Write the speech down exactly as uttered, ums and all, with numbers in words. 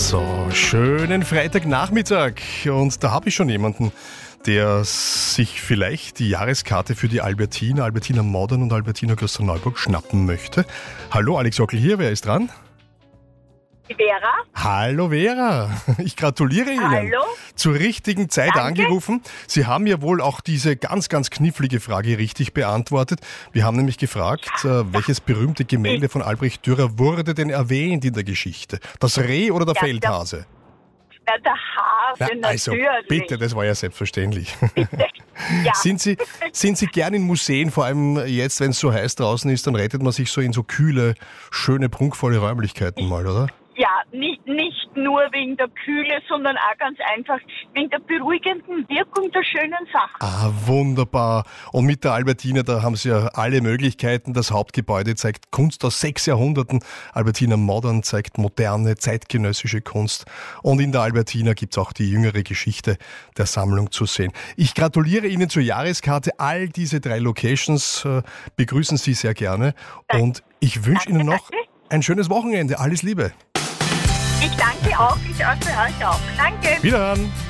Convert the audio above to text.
So, schönen Freitagnachmittag. Und da habe ich schon jemanden, der sich vielleicht die Jahreskarte für die Albertina, Albertina Modern und Albertina Klosterneuburg schnappen möchte. Hallo, Alex Ockel hier, wer ist dran? Vera. Hallo Vera, ich gratuliere Ihnen. Hallo. Zur richtigen Zeit Danke. angerufen. Sie haben ja wohl auch diese ganz, ganz knifflige Frage richtig beantwortet. Wir haben nämlich gefragt, äh, welches berühmte Gemälde von Albrecht Dürer wurde denn erwähnt in der Geschichte? Das Reh oder der Ja, Feldhase? Na, der Hase, Na, also, natürlich. bitte, das war ja selbstverständlich. Ja. Sind Sie, sind Sie gern in Museen, vor allem jetzt, wenn es so heiß draußen ist, dann rettet man sich so in so kühle, schöne, prunkvolle Räumlichkeiten mal, oder? Ja, nicht, nicht nur wegen der Kühle, sondern auch ganz einfach wegen der beruhigenden Wirkung der schönen Sachen. Ah, wunderbar. Und mit der Albertina, da haben Sie ja alle Möglichkeiten. Das Hauptgebäude zeigt Kunst aus sechs Jahrhunderten. Albertina Modern zeigt moderne, zeitgenössische Kunst. Und in der Albertina gibt's auch die jüngere Geschichte der Sammlung zu sehen. Ich gratuliere Ihnen zur Jahreskarte. All diese drei Locations äh, begrüßen Sie sehr gerne. Und ich wünsche Ihnen noch danke. ein schönes Wochenende. Alles Liebe. Ich danke auch, ich auch für euch auch. Danke. Wiederhören.